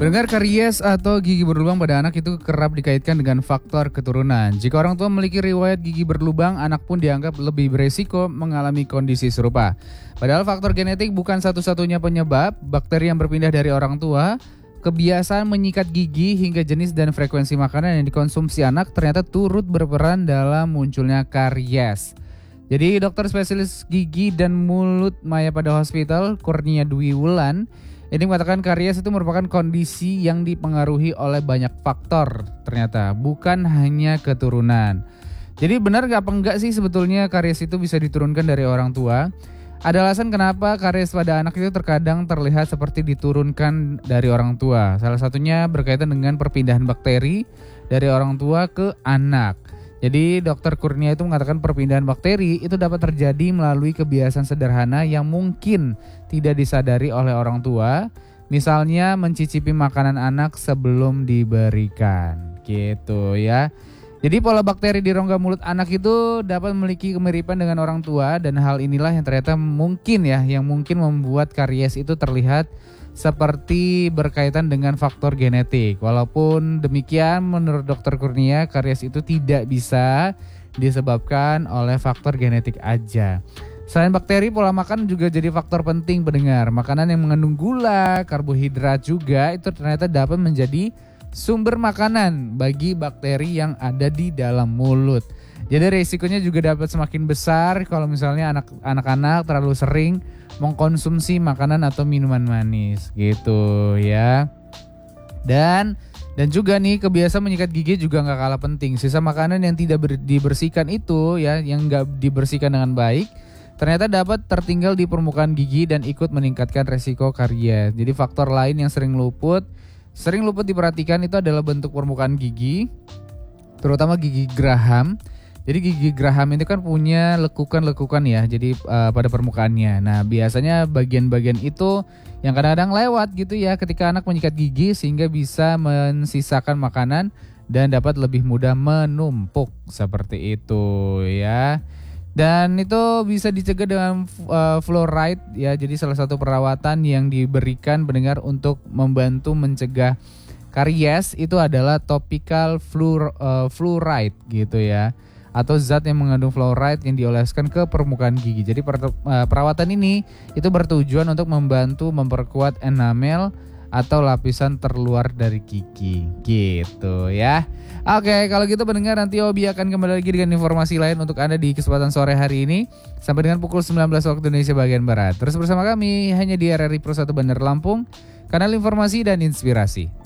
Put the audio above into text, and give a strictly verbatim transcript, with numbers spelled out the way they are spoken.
Pendengar, karies atau gigi berlubang pada anak itu kerap dikaitkan dengan faktor keturunan. Jika orang tua memiliki riwayat gigi berlubang, anak pun dianggap lebih beresiko mengalami kondisi serupa. Padahal faktor genetik bukan satu-satunya penyebab. Bakteri yang berpindah dari orang tua, kebiasaan menyikat gigi, hingga jenis dan frekuensi makanan yang dikonsumsi anak ternyata turut berperan dalam munculnya karies. Jadi dokter spesialis gigi dan mulut Maya Pada Hospital, Kurnia Dwi Wulan, ini mengatakan karies itu merupakan kondisi yang dipengaruhi oleh banyak faktor ternyata, bukan hanya keturunan. Jadi benar gak apa enggak sih sebetulnya karies itu bisa diturunkan dari orang tua? Ada alasan kenapa karies pada anak itu terkadang terlihat seperti diturunkan dari orang tua. Salah satunya berkaitan dengan perpindahan bakteri dari orang tua ke anak. Jadi dokter Kurnia itu mengatakan perpindahan bakteri itu dapat terjadi melalui kebiasaan sederhana yang mungkin tidak disadari oleh orang tua. Misalnya mencicipi makanan anak sebelum diberikan, gitu ya. Jadi pola bakteri di rongga mulut anak itu dapat memiliki kemiripan dengan orang tua, dan hal inilah yang ternyata mungkin ya, yang mungkin membuat karies itu terlihat seperti berkaitan dengan faktor genetik. Walaupun demikian, menurut dokter Kurnia, karies itu tidak bisa disebabkan oleh faktor genetik aja. Selain bakteri, pola makan juga jadi faktor penting pendengar. Makanan yang mengandung gula, karbohidrat juga itu ternyata dapat menjadi sumber makanan bagi bakteri yang ada di dalam mulut. Jadi resikonya juga dapat semakin besar kalau misalnya anak, anak-anak terlalu sering mengkonsumsi makanan atau minuman manis, gitu ya. Dan dan juga nih, kebiasaan menyikat gigi juga nggak kalah penting. Sisa makanan yang tidak ber, dibersihkan itu ya, yang nggak dibersihkan dengan baik, ternyata dapat tertinggal di permukaan gigi dan ikut meningkatkan resiko karies. Jadi faktor lain yang sering luput, sering luput diperhatikan itu adalah bentuk permukaan gigi, terutama gigi geraham. Jadi gigi geraham itu kan punya lekukan-lekukan ya, jadi uh, pada permukaannya. Nah biasanya bagian-bagian itu yang kadang-kadang lewat gitu ya ketika anak menyikat gigi, sehingga bisa mensisakan makanan dan dapat lebih mudah menumpuk seperti itu ya. Dan itu bisa dicegah dengan uh, fluoride ya. Jadi salah satu perawatan yang diberikan pendengar untuk membantu mencegah karies itu adalah topical fluor, uh, fluoride gitu ya, atau zat yang mengandung fluoride yang dioleskan ke permukaan gigi. Jadi per, uh, perawatan ini itu bertujuan untuk membantu memperkuat enamel atau lapisan terluar dari gigi, gitu ya. Oke, kalau gitu pendengar, nanti Obi akan kembali lagi dengan informasi lain untuk Anda di kesempatan sore hari ini sampai dengan pukul sembilan belas waktu Indonesia bagian Barat. Terus bersama kami hanya di R R I Pro satu Bandar Lampung, kanal informasi dan inspirasi.